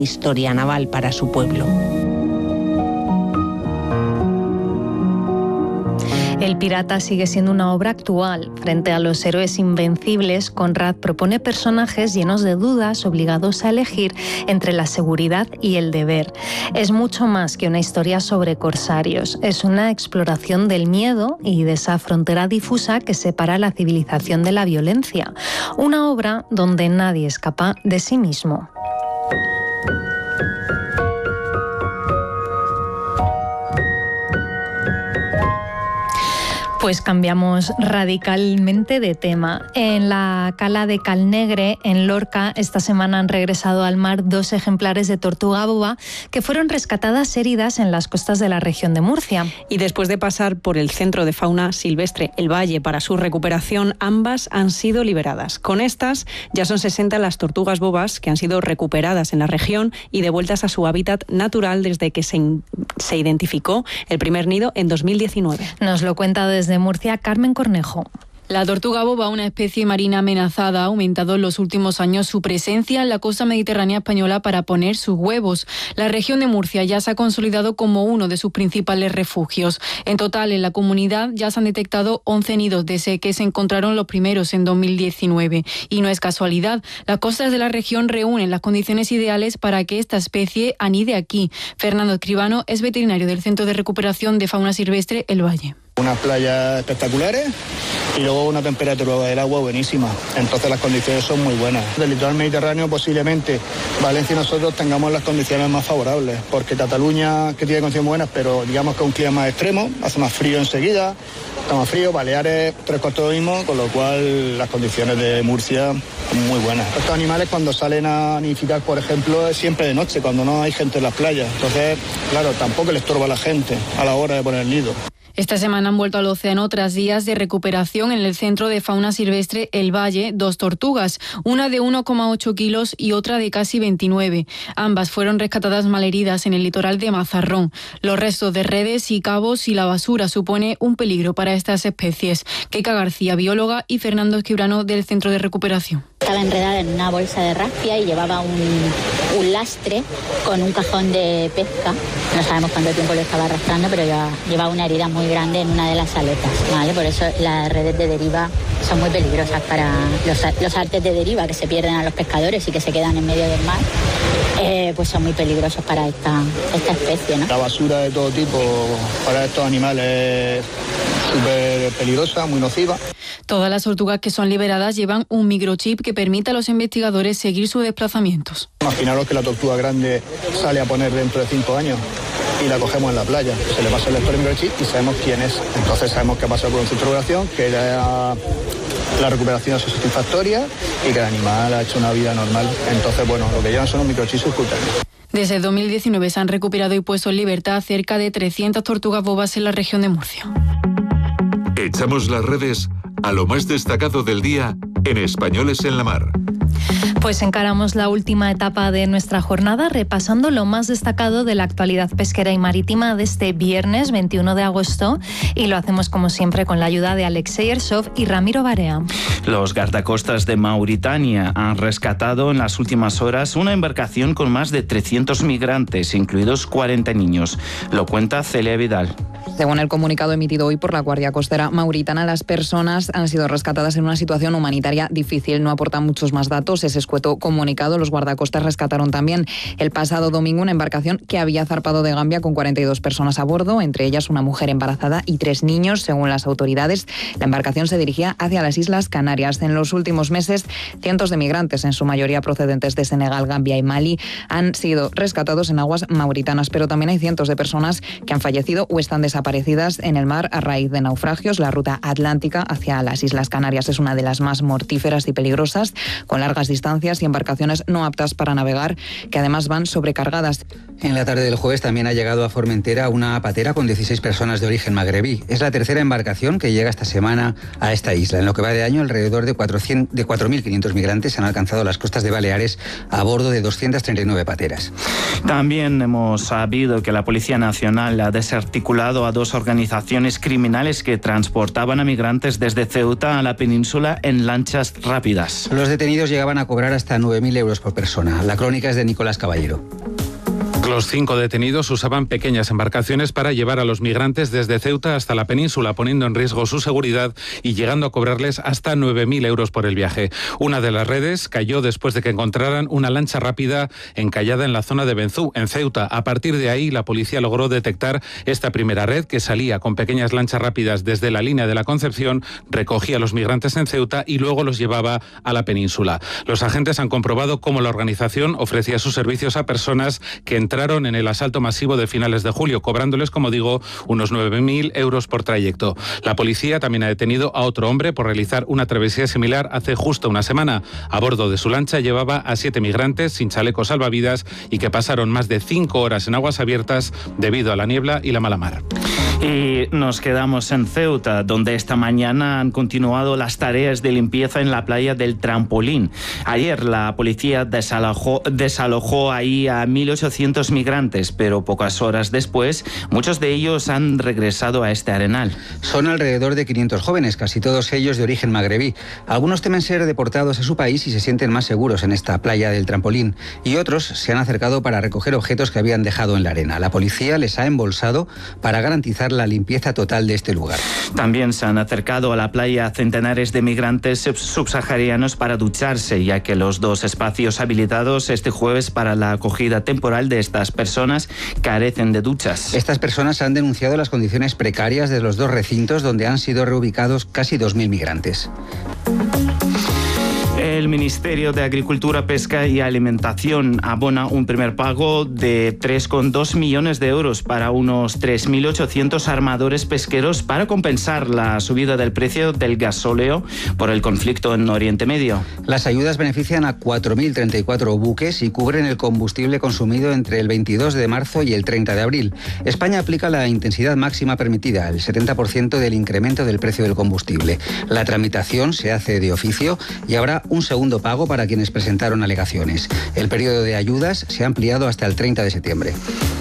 historia naval para su pueblo. El pirata sigue siendo una obra actual. Frente a los héroes invencibles, Conrad propone personajes llenos de dudas, obligados a elegir entre la seguridad y el deber. Es mucho más que una historia sobre corsarios. Es una exploración del miedo y de esa frontera difusa que separa la civilización de la violencia. Una obra donde nadie escapa de sí mismo. Pues cambiamos radicalmente de tema. En la cala de Calnegre, en Lorca, esta semana han regresado al mar 2 ejemplares de tortuga boba que fueron rescatadas heridas en las costas de la región de Murcia. Y después de pasar por el Centro de Fauna Silvestre El Valle para su recuperación, ambas han sido liberadas. Con estas ya son 60 las tortugas bobas que han sido recuperadas en la región y devueltas a su hábitat natural desde que se identificó el primer nido en 2019. Nos lo cuenta desde Murcia Carmen Cornejo. La tortuga boba, una especie marina amenazada, ha aumentado en los últimos años su presencia en la costa mediterránea española para poner sus huevos. La región de Murcia ya se ha consolidado como uno de sus principales refugios. En total, en la comunidad ya se han detectado 11 nidos de que se encontraron los primeros en 2019. Y no es casualidad, las costas de la región reúnen las condiciones ideales para que esta especie anide aquí. Fernando Escribano es veterinario del Centro de Recuperación de Fauna Silvestre El Valle. Unas playas espectaculares y luego una temperatura del agua buenísima. Entonces las condiciones son muy buenas. Del litoral mediterráneo posiblemente Valencia y nosotros tengamos las condiciones más favorables, porque Cataluña, que tiene condiciones buenas, pero digamos que es un clima más extremo, hace más frío enseguida, está más frío, Baleares 3/4 lo mismo, con lo cual las condiciones de Murcia son muy buenas. Estos animales cuando salen a nidificar, por ejemplo, es siempre de noche, cuando no hay gente en las playas. Entonces, claro, tampoco le estorba a la gente a la hora de poner el nido. Esta semana han vuelto al océano tras días de recuperación en el Centro de Fauna Silvestre El Valle 2 tortugas, una de 1,8 kilos y otra de casi 29. Ambas fueron rescatadas malheridas en el litoral de Mazarrón. Los restos de redes y cabos y la basura supone un peligro para estas especies. Keika García, bióloga, y Fernando Escribano del Centro de Recuperación. Estaba enredada en una bolsa de rafia y llevaba un lastre con un cajón de pesca. No sabemos cuánto tiempo lo estaba arrastrando, pero llevaba una herida muy grande en una de las aletas, ¿vale? Por eso las redes de deriva son muy peligrosas para los artes de deriva que se pierden a los pescadores y que se quedan en medio del mar. Pues son muy peligrosos para esta especie, ¿no? La basura de todo tipo para estos animales es súper peligrosa, muy nociva. Todas las tortugas que son liberadas llevan un microchip que permite a los investigadores seguir sus desplazamientos. Imaginaros que la tortuga grande sale a poner dentro de 5 años y la cogemos en la playa. Se le pasa el lector microchip y sabemos quién es. Entonces sabemos qué ha pasado con su recuperación, que la recuperación ha sido satisfactoria y que el animal ha hecho una vida normal. Entonces, bueno, lo que llevan son los microchips subcutáneos. Desde 2019 se han recuperado y puesto en libertad cerca de 300 tortugas bobas en la región de Murcia. Echamos las redes a lo más destacado del día en Españoles en la Mar. Pues encaramos la última etapa de nuestra jornada repasando lo más destacado de la actualidad pesquera y marítima de este viernes 21 de agosto y lo hacemos como siempre con la ayuda de Alexei Ersov y Ramiro Barea. Los guardacostas de Mauritania han rescatado en las últimas horas una embarcación con más de 300 migrantes, incluidos 40 niños. Lo cuenta Celia Vidal. Según el comunicado emitido hoy por la Guardia Costera mauritana, las personas han sido rescatadas en una situación humanitaria difícil. No aportan muchos más datos ese escueto comunicado. Los guardacostas rescataron también el pasado domingo una embarcación que había zarpado de Gambia con 42 personas a bordo, entre ellas una mujer embarazada y 3 niños. Según las autoridades, la embarcación se dirigía hacia las Islas Canarias. En los últimos meses, cientos de migrantes, en su mayoría procedentes de Senegal, Gambia y Mali, han sido rescatados en aguas mauritanas, pero también hay cientos de personas que han fallecido o están desaparecidas en el mar a raíz de naufragios. La ruta atlántica hacia las Islas Canarias es una de las más mortíferas y peligrosas, con largas distancias y embarcaciones no aptas para navegar, que además van sobrecargadas. En la tarde del jueves también ha llegado a Formentera una patera con 16 personas de origen magrebí. Es la tercera embarcación que llega esta semana a esta isla. En lo que va de año, alrededor de 4.500 migrantes han alcanzado las costas de Baleares a bordo de 239 pateras. También hemos sabido que la Policía Nacional ha desarticulado a 2 organizaciones criminales que transportaban a migrantes desde Ceuta a la península en lanchas rápidas. Los detenidos llegaban a cobrar hasta 9.000 euros por persona. La crónica es de Nicolás Caballero. Los 5 detenidos usaban pequeñas embarcaciones para llevar a los migrantes desde Ceuta hasta la península, poniendo en riesgo su seguridad y llegando a cobrarles hasta 9.000 euros por el viaje. Una de las redes cayó después de que encontraran una lancha rápida encallada en la zona de Benzú, en Ceuta. A partir de ahí, la policía logró detectar esta primera red que salía con pequeñas lanchas rápidas desde la línea de la Concepción, recogía a los migrantes en Ceuta y luego los llevaba a la península. Los agentes han comprobado cómo la organización ofrecía sus servicios a personas que entraron en el asalto masivo de finales de julio, cobrándoles, como digo, unos 9.000 euros por trayecto. La policía también ha detenido a otro hombre por realizar una travesía similar hace justo una semana. A bordo de su lancha llevaba a 7 migrantes sin chalecos salvavidas y que pasaron más de 5 horas en aguas abiertas debido a la niebla y la mala mar. Y nos quedamos en Ceuta, donde esta mañana han continuado las tareas de limpieza en la playa del Trampolín. Ayer la policía desalojó ahí a 1.800 migrantes, pero pocas horas después, muchos de ellos han regresado a este arenal. Son alrededor de 500 jóvenes, casi todos ellos de origen magrebí. Algunos temen ser deportados a su país y se sienten más seguros en esta playa del Trampolín, y otros se han acercado para recoger objetos que habían dejado en la arena. La policía les ha embolsado para garantizar la limpieza total de este lugar. También se han acercado a la playa centenares de migrantes subsaharianos para ducharse, ya que los 2 espacios habilitados este jueves para la acogida temporal de estas personas carecen de duchas. Estas personas han denunciado las condiciones precarias de los 2 recintos donde han sido reubicados casi 2.000 migrantes. El Ministerio de Agricultura, Pesca y Alimentación abona un primer pago de 3,2 millones de euros para unos 3.800 armadores pesqueros para compensar la subida del precio del gasóleo por el conflicto en Oriente Medio. Las ayudas benefician a 4.034 buques y cubren el combustible consumido entre el 22 de marzo y el 30 de abril. España aplica la intensidad máxima permitida, el 70% del incremento del precio del combustible. La tramitación se hace de oficio y habrá un segundo pago para quienes presentaron alegaciones. El periodo de ayudas se ha ampliado hasta el 30 de septiembre.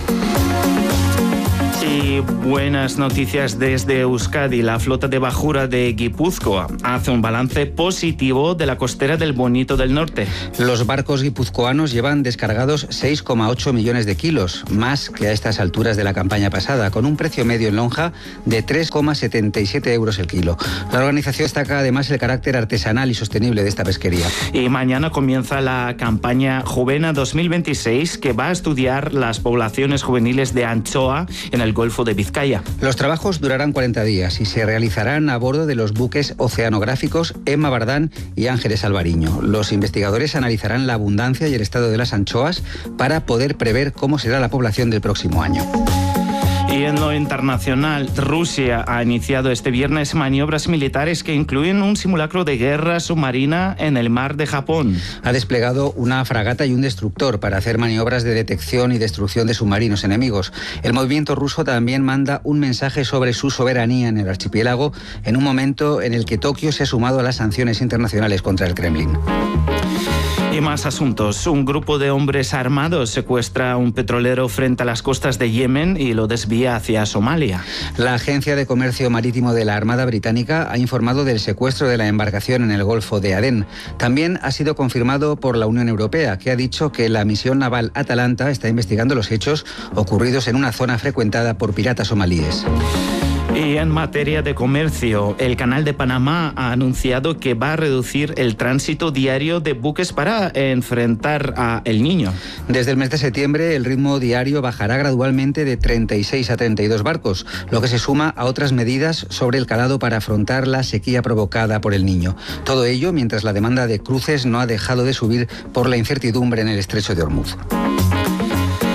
Y buenas noticias desde Euskadi. La flota de bajura de Guipúzcoa hace un balance positivo de la costera del Bonito del Norte. Los barcos guipuzcoanos llevan descargados 6,8 millones de kilos, más que a estas alturas de la campaña pasada, con un precio medio en lonja de 3,77 euros el kilo. La organización destaca además el carácter artesanal y sostenible de esta pesquería. Y mañana comienza la campaña Juvena 2026, que va a estudiar las poblaciones juveniles de anchoa en el Golfo de Vizcaya. Los trabajos durarán 40 días y se realizarán a bordo de los buques oceanográficos Emma Bardán y Ángeles Alvariño. Los investigadores analizarán la abundancia y el estado de las anchoas para poder prever cómo será la población del próximo año. Y en lo internacional, Rusia ha iniciado este viernes maniobras militares que incluyen un simulacro de guerra submarina en el mar de Japón. Ha desplegado una fragata y un destructor para hacer maniobras de detección y destrucción de submarinos enemigos. El movimiento ruso también manda un mensaje sobre su soberanía en el archipiélago en un momento en el que Tokio se ha sumado a las sanciones internacionales contra el Kremlin. Y más asuntos. Un grupo de hombres armados secuestra a un petrolero frente a las costas de Yemen y lo desvía hacia Somalia. La Agencia de Comercio Marítimo de la Armada Británica ha informado del secuestro de la embarcación en el Golfo de Adén. También ha sido confirmado por la Unión Europea, que ha dicho que la misión naval Atalanta está investigando los hechos ocurridos en una zona frecuentada por piratas somalíes. Y en materia de comercio, el Canal de Panamá ha anunciado que va a reducir el tránsito diario de buques para enfrentar a El Niño. Desde el mes de septiembre, el ritmo diario bajará gradualmente de 36 a 32 barcos, lo que se suma a otras medidas sobre el calado para afrontar la sequía provocada por El Niño. Todo ello mientras la demanda de cruces no ha dejado de subir por la incertidumbre en el estrecho de Hormuz.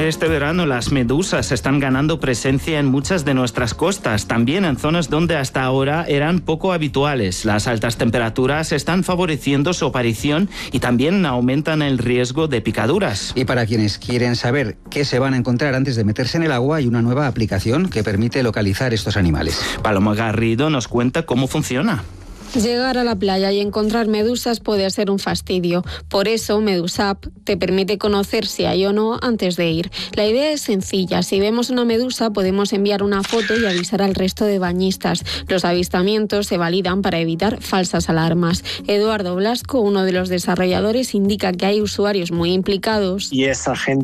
Este verano las medusas están ganando presencia en muchas de nuestras costas, también en zonas donde hasta ahora eran poco habituales. Las altas temperaturas están favoreciendo su aparición y también aumentan el riesgo de picaduras. Y para quienes quieren saber qué se van a encontrar antes de meterse en el agua, hay una nueva aplicación que permite localizar estos animales. Paloma Garrido nos cuenta cómo funciona. Llegar a la playa y encontrar medusas puede ser un fastidio. Por eso, Medusap te permite conocer si hay o no antes de ir. La idea es sencilla. Si vemos una medusa, podemos enviar una foto y avisar al resto de bañistas. Los avistamientos se validan para evitar falsas alarmas. Eduardo Blasco, uno de los desarrolladores, indica que hay usuarios muy implicados. Y esa gente